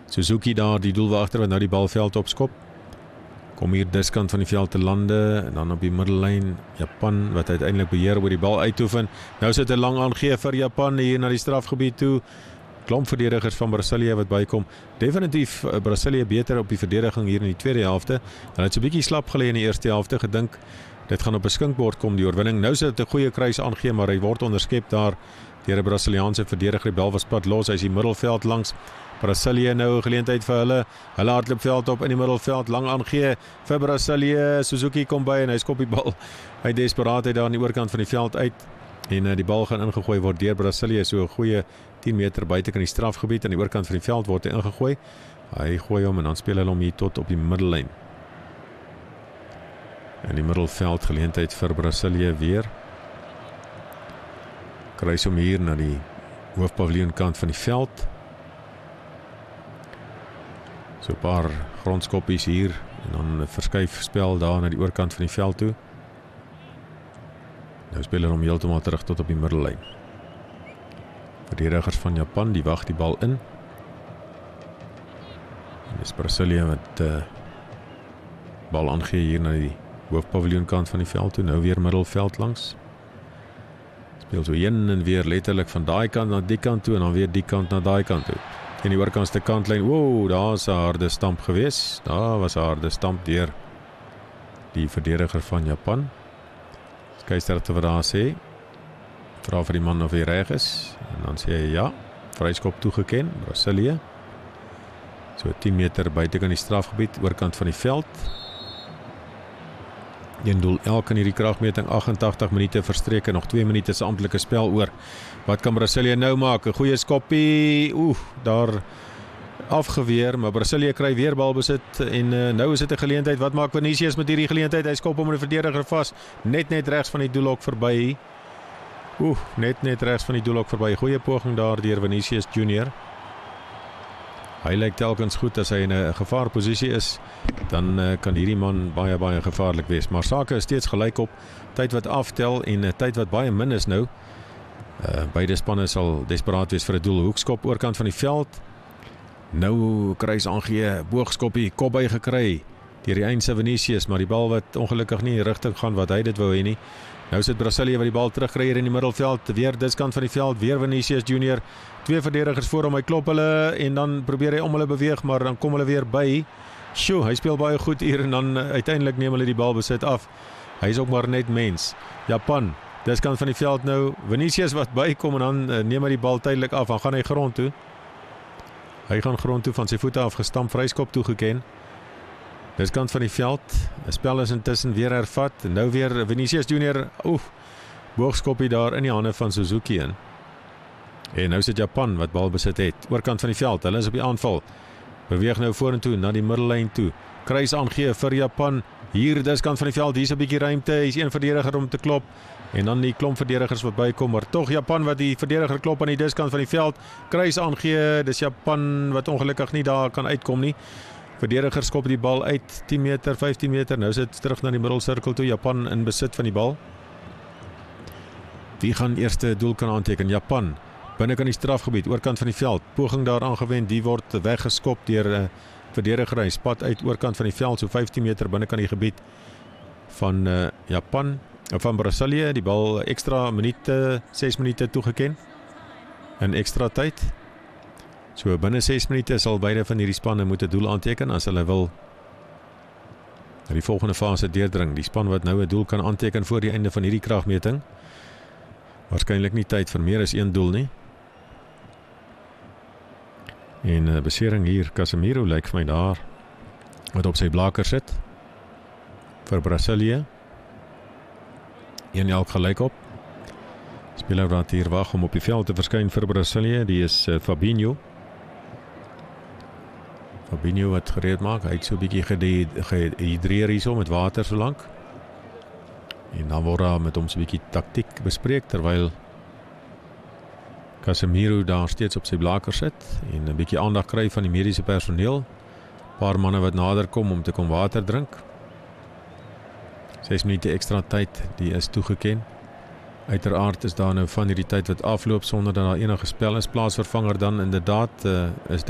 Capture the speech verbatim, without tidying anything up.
Suzuki daar, die doelwagter wat nou die balveld opskop. Kom hier diskant van die veld te lande, en dan op die middellyn, Japan, wat uiteindelik beheer oor die bal uitoefen. Nou sit 'n lang aangee vir Japan hier na die strafgebied toe. Klomp verdedigers van Brasilië wat bykom. Definitief uh, Brasilië beter op die verdediging hier in die tweede helfte. Hulle het so 'n bietjie slap gelê in die eerste helfte, gedink dit gaan op 'n skinkbord kom die oorwinning. Nou sit dit 'n goeie kruis aangee, maar hy word onderskep daar deur 'n Brasiliaanse verdediger. Die bal was pad los, hy is die middelveld langs. Brasilië nou 'n geleentheid vir hulle. Hulle hardloop veld op in die middelveld, lang aangee vir Brasilië. Suzuki kom by en hy skop die bal uit desperaatheid daar aan die oorkant van die veld uit. En uh, die bal gaan ingegooi word deur Brasilië, so 'n goeie tien meter buite kan die strafgebied aan die oorkant van die veld word hy ingegooi. Hy gooi hom en dan speel hulle hom hier tot op die middellyn. En die middelveld geleentheid vir Brasilië weer. Kruis hom hier na die hoofpaviljoen kant van die veld. So 'n paar grondskoppies hier en dan 'n verskuif spel daar na die oorkant van die veld toe. Nou speel hulle hom heeltemal terug tot op die middellyn. Verdedigers van Japan, die wag die bal in. En dis Brasilië wat uh, bal aangee hier na die hoofpaviljoen kant van die veld toe. Nou weer middelveld langs. Speel so heen en weer letterlik van daai kant na die kant toe en dan weer die kant na daai kant toe. En die oorkantste kantlyn, wow, daar is 'n harde stamp gewees. Daar was 'n harde stamp deur die verdediger van Japan. Skeieregter wat daar sê, vra vir die man of hy reg is, en dan sê hy ja, vryskop toegeken, Brasilië. So tien meter buite kan die strafgebied, oorkant van die veld. Een doel elk in hierdie kragmeting, agt-en-tagtig minute verstreke, nog twee minute se amptelike spel oor. Wat kan Brasilië nou maak? 'n Goeie skoppie, oeh, daar afgeweer, maar Brasilië kry weer balbesit en uh, nou is dit 'n geleentheid. Wat maak Vinicius met hierdie geleentheid? Hy skop hom met die verdediger vas, net net regs van die doelhok verby. Oeh, net net regs van die doelhok verby. Goeie poging daar deur Vinicius Junior. Hy lyk telkens goed as hy in 'n gevaarposisie is, dan uh, kan hierdie man baie baie gevaarlik wees. Maar sake is steeds gelyk op, tyd wat aftel en 'n uh, tyd wat baie min is nou. Uh, beide spanne sal desperaat wees vir 'n doel. Hoekskop oorkant van die veld. Nou kruis aangee, boogskoppie, kop by gekry deur die eindse Vinicius, maar die bal wat ongelukkig nie in die rigting gaan wat hy dit wou hê nie. Nou sit Brasilië wat die bal terugkry hier in die middelveld, weer diskant van die veld, weer Vinicius Junior, twee verdedigers voor hom, hy klop hulle en dan probeer hy om hulle beweeg, maar dan kom hulle weer by. Sjoe, hy speel baie goed hier en dan uh, uiteindelik neem hulle die bal besit af. Hy is ook maar net mens. Japan, diskant van die veld nou, Vinicius wat bykom en dan uh, neem hy die bal tydelik af, dan gaan hy grond toe. Hy gaan grond toe, van sy voete af gestamp, vryskop toegeken. Dis kant van die veld, 'n spel is intussen weer hervat, en nou weer Vinicius Junior, oef, boogskoppie daar in die hande van Suzuki in. En nou sit Japan wat bal besit het, oorkant van die veld, hulle is op die aanval, beweeg nou vorentoe, na die middellyn toe, kruis aangee vir Japan, hier dis kant van die veld, hier is 'n bietjie ruimte, hier is een verdediger om te klop, en dan die klomp verdedigers wat bykom, maar tog Japan wat die verdediger klop aan die diskant van die veld, kruis aangee, dis Japan wat ongelukkig nie daar kan uitkom nie. Verdediger skop die bal uit, tien meter, vyftien meter, nou sit terug na die middelsirkel toe, Japan in besit van die bal. Wie gaan eerste doel kan aanteken? Japan, binne kan die strafgebied, oorkant van die veld, poging daar aangewend, die word weggeskop deur 'n uh, verdediger, hy spat uit oorkant van die veld, so vyftien meter binne kan die gebied van uh, Japan, van Brasilië, die bal ekstra minute, ses minute toegeken, in ekstra tyd. So binne ses minute sal beide van hierdie spanne moet 'n doel aanteken as hulle wil na die volgende fase deurdring. Die span wat nou 'n doel kan aanteken voor die einde van hierdie kragmeting. Waarskynlik nie tyd vir meer as een doel nie. En uh, besering hier, Casemiro lyk vir my daar wat op sy blaker sit vir Brasilië. Een elk gelyk op. Speler wat hier wag om op die veld te verskyn vir Brasilië, die is uh, Fabinho. Fabinho wat gereed maak, hy het so 'n bietjie gehidreer hierso met water so lank. En dan word daar met hom so 'n bietjie taktiek bespreek, terwyl Casemiro daar steeds op sy blaker sit en 'n bietjie aandag kry van die mediese personeel. Paar manne wat nader kom om te kom water drink. ses minute ekstra tyd, die is toegeken. Uiteraard is daar nou van hierdie tyd wat afloop sonder dat daar enige spel is. Plaasvervanger dan inderdaad uh, is